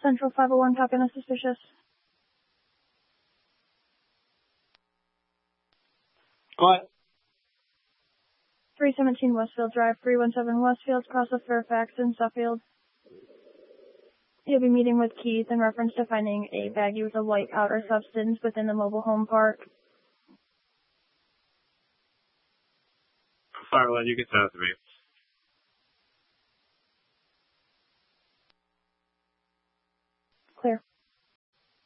Central 501, copy on a suspicious. Go ahead. 317 Westfield Drive, 317 Westfield, across of Fairfax in Suffield. You'll be meeting with Keith in reference to finding a baggie with a white powder substance within the mobile home park. Firelight, you can send it to me.